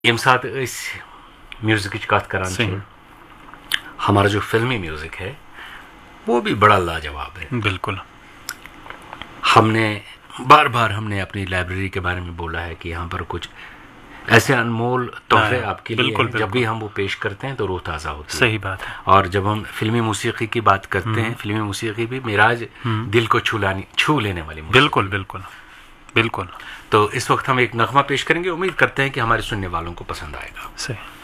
यम साथ म्यूजिक कत करान हमारा जो फिल्मी म्यूजिक है वो भी बड़ा लाजवाब है। बिल्कुल। हमने बार बार अपनी लाइब्रेरी के बारे में बोला है कि यहाँ पर कुछ ऐसे अनमोल तोहफे आपके लिए हैं, जब भी हम वो पेश करते हैं तो रूह ताज़ा होती है। सही बात है। और जब हम फिल्मी मौसीकी की बात करते हैं, फिल्मी मौसीकी भी मेराज दिल को छू लेने वाली मौसीकी। बिल्कुल बिल्कुल बिल्कुल। तो इस वक्त हम एक नगमा पेश करेंगे, उम्मीद करते हैं कि हमारे सुनने वालों को पसंद आएगा। सही।